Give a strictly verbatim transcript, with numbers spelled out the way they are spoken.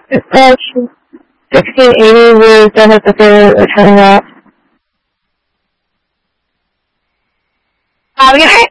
Uh, sixteen eighty was done at the fair or turning off. Uh, we got